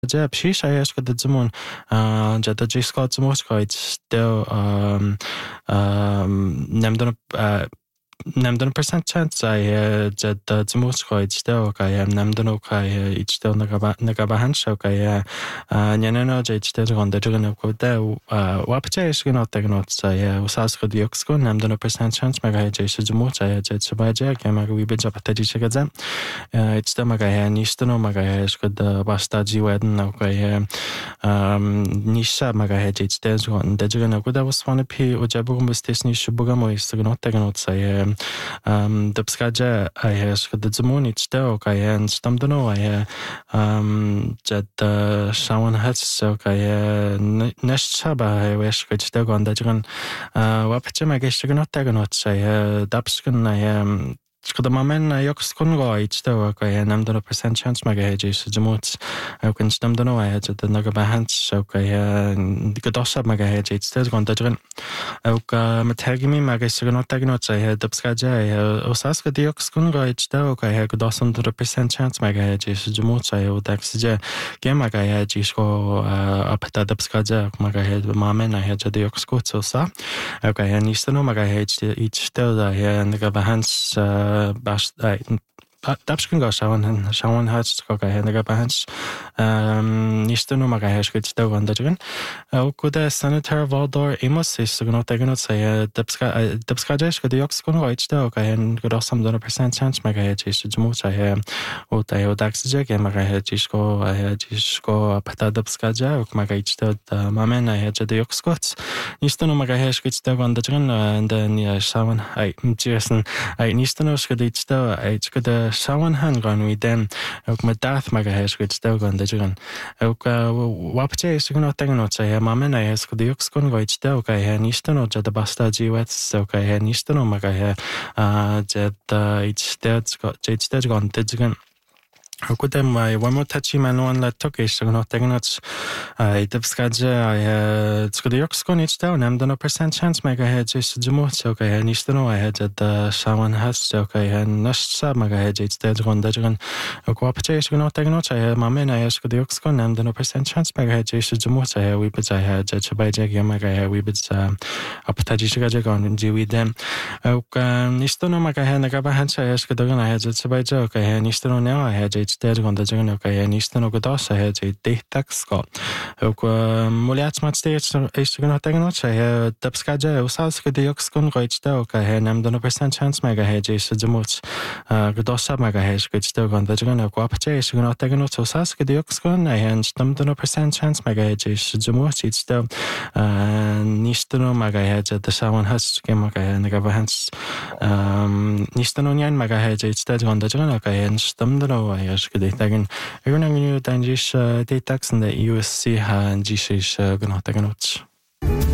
je psíos é go de mún de ddíscáid móscáid still nemden percent chance I jed de móscáid still nemden ook each still na gabahan show nyenno je still on de jugan go de wapte gan not usas go dioxco nemden percent chance me je se mó je sebaje ke me we bid up te se it's still mag nistano mag go de bastaji weden na nisha mag je still on de jugan go was fan p o jabum bestisni shubuga mo is not de pskaje go de zmoni still stamdano jet shawan hat so neshaba wish go still on de jugan wapche mag not dapskan Skada mamen joks kunga still nemden percent chance mag je jemot kun stamdano de naga bahans so godosa mag je still on de jugan metagimi mag not dapskaje osaska dioks kunga still godosam 100% chance mag je jemot daxje game mag je sko apta dapskaje mag je mamen je dioks kotsa nistano mag je each still naga bahans Dapskan go shawan hats go naga bahans nistano mag go still on de jugan go de senator Valdor Amos is not dapskaje go dioks kunga still godosam 100% chance mag je jemot o daxje game mag je sko apta dapskaje mag still mamen je dioks kot nistano mag go still on de jugan and then shawan Jason nistano go still go de shawan han gan we then ma dath mag go still on de jugan wapche not mamen go dioks kunga still nistano de bastaji wet so nistano mag still on de jugan Good my one more touchy man one let took is not taking it. Dipskaja it's good yoxcon each down. I'm done 1% chance mega head is Jumot okay nistano I had at the shawan has okay and nashab mega head it's dead on the dragon. Cooperation not taking it. My men I asked the yoxcon I'm done 1% chance mega head is Jumot I we but I had judge by jaggy mega we but apataji on Jewy them. Nistano mega hand the gabahan I asked the gun I had it by joke I nistano now I had Stead on the Junior nistano godos I had a datax got. Muliats mat states is to not take note. I had Dapskaja, Usas, the Yoxcon, right still. I had named 100% chance mega hedge is the much godosa mega hedge, good still on the Junior Guapache is not take note. Usas, the Yoxcon, I had named 100% chance mega hedge is the much it's still nistano mega hedge at the Shawan has game mega and the Gavahans Nistanonian mega hedge it's dead on the Junior and stumdano. Again, everyone knew that Datax and the USC and G6 gonna take a note.